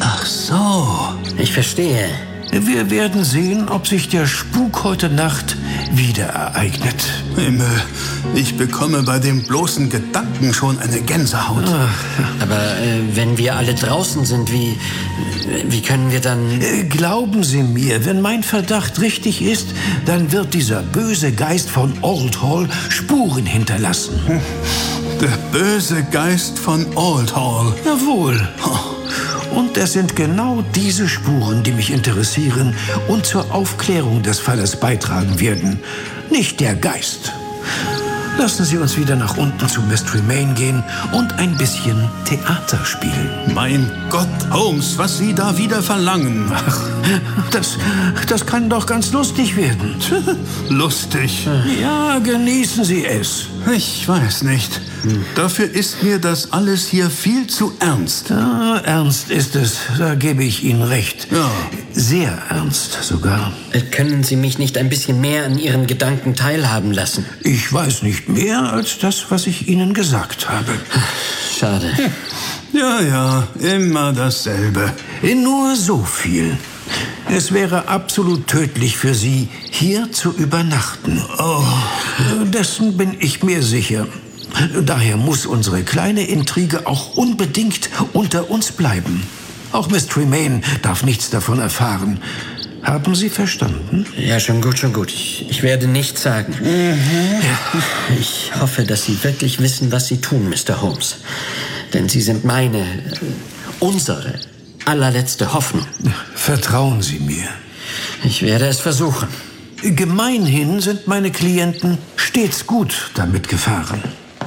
Ach so. Ich verstehe. Wir werden sehen, ob sich der Spuk heute Nacht wieder ereignet. Himmel, ich bekomme bei dem bloßen Gedanken schon eine Gänsehaut. Aber wenn wir alle draußen sind, wie können wir dann... Glauben Sie mir, wenn mein Verdacht richtig ist, dann wird dieser böse Geist von Old Hall Spuren hinterlassen. Der böse Geist von Old Hall. Jawohl. Und es sind genau diese Spuren, die mich interessieren und zur Aufklärung des Falles beitragen werden. Nicht der Geist. Lassen Sie uns wieder nach unten zu Miss Tremaine gehen und ein bisschen Theater spielen. Mein Gott, Holmes, was Sie da wieder verlangen. Ach, das kann doch ganz lustig werden. Lustig? Ja, genießen Sie es. Ich weiß nicht. Dafür ist mir das alles hier viel zu ernst. Ja, ernst ist es, da gebe ich Ihnen recht. Ja. Sehr ernst sogar. Können Sie mich nicht ein bisschen mehr an Ihren Gedanken teilhaben lassen? Ich weiß nicht mehr als das, was ich Ihnen gesagt habe. Schade. Ja, immer dasselbe. Nur so viel. Es wäre absolut tödlich für Sie, hier zu übernachten. Oh. Dessen bin ich mir sicher. Daher muss unsere kleine Intrige auch unbedingt unter uns bleiben. Auch Miss Tremaine darf nichts davon erfahren. Haben Sie verstanden? Ja, schon gut. Ich werde nichts sagen. Ja, ich hoffe, dass Sie wirklich wissen, was Sie tun, Mr. Holmes. Denn Sie sind unsere allerletzte Hoffnung. Vertrauen Sie mir. Ich werde es versuchen. Gemeinhin sind meine Klienten stets gut damit gefahren.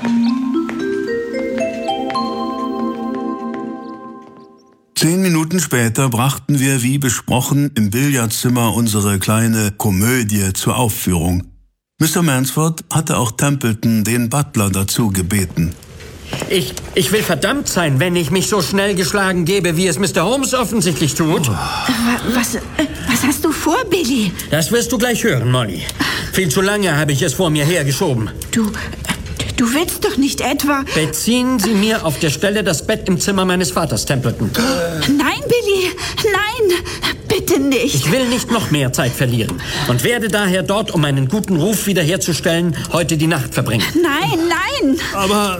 10 Minuten später brachten wir, wie besprochen, im Billardzimmer unsere kleine Komödie zur Aufführung. Mr. Mansford hatte auch Templeton, den Butler, dazu gebeten. Ich will verdammt sein, wenn ich mich so schnell geschlagen gebe, wie es Mr. Holmes offensichtlich tut. Was hast du vor, Billy? Das wirst du gleich hören, Molly. Viel zu lange habe ich es vor mir hergeschoben. Du willst doch nicht etwa... Beziehen Sie mir auf der Stelle das Bett im Zimmer meines Vaters, Templeton. Nein, Billy, nein, bitte nicht. Ich will nicht noch mehr Zeit verlieren und werde daher dort, um meinen guten Ruf wiederherzustellen, heute die Nacht verbringen. Nein. Aber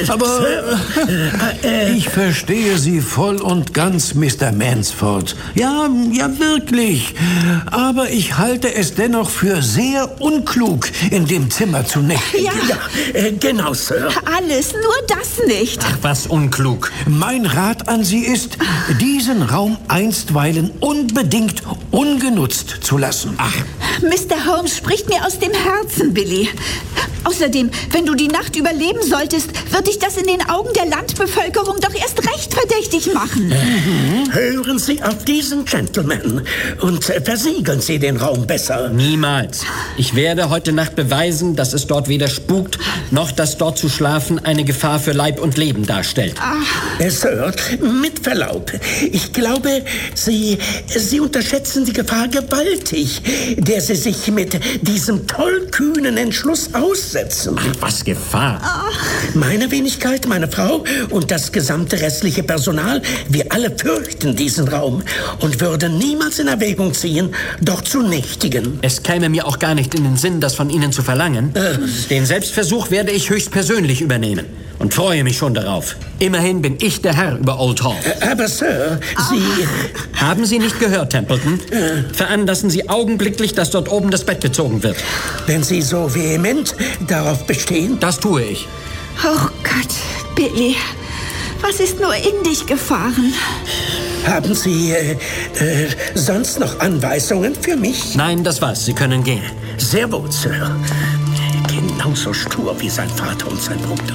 ich verstehe Sie voll und ganz, Mr. Mansford. Ja, wirklich. Aber ich halte es dennoch für sehr unklug, in dem Zimmer zu nächtigen. Ja, genau, Sir. Alles, nur das nicht. Ach, was unklug. Mein Rat an Sie ist, diesen Raum einstweilen unbedingt ungenutzt zu lassen. Ach. Mr. Holmes spricht mir aus dem Herzen, Billy. Außerdem, wenn du die Nacht überleben solltest, wird dich das in den Augen der Landbevölkerung doch erst recht verdächtig machen. Hören Sie auf diesen Gentleman und versiegeln Sie den Raum besser. Niemals. Ich werde heute Nacht beweisen, dass es dort weder spukt, noch dass dort zu schlafen eine Gefahr für Leib und Leben darstellt. Sir, mit Verlaub, ich glaube, Sie unterschätzen die Gefahr gewaltig, der Sie sich mit diesem tollkühnen Entschluss aussetzen. Ach, was Gefahr? Meine Wenigkeit, meine Frau und das gesamte restliche Personal, wir alle fürchten diesen Raum und würden niemals in Erwägung ziehen, dort zu nächtigen. Es käme mir auch gar nicht in den Sinn, das von Ihnen zu verlangen. Den Selbstversuch werde ich höchstpersönlich übernehmen und freue mich schon darauf. Immerhin bin ich der Herr über Old Hall. Aber Sir, Sie... Haben Sie nicht gehört, Templeton? Veranlassen Sie augenblicklich, dass dort oben das Bett gezogen wird. Wenn Sie so vehement darauf bestehen... Das tue ich. Oh Gott, Billy, was ist nur in dich gefahren? Haben Sie sonst noch Anweisungen für mich? Nein, das war's. Sie können gehen. Sehr wohl, Sir. Genauso stur wie sein Vater und sein Bruder.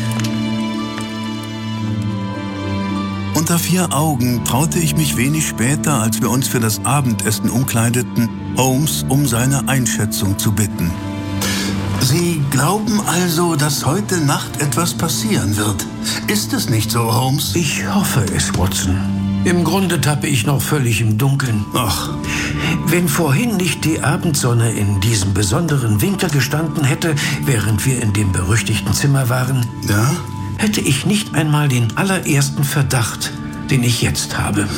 Unter 4 Augen traute ich mich wenig später, als wir uns für das Abendessen umkleideten, Holmes um seine Einschätzung zu bitten. Sie glauben also, dass heute Nacht etwas passieren wird. Ist es nicht so, Holmes? Ich hoffe es, Watson. Im Grunde tappe ich noch völlig im Dunkeln. Ach. Wenn vorhin nicht die Abendsonne in diesem besonderen Winkel gestanden hätte, während wir in dem berüchtigten Zimmer waren, ja? hätte ich nicht einmal den allerersten Verdacht, den ich jetzt habe.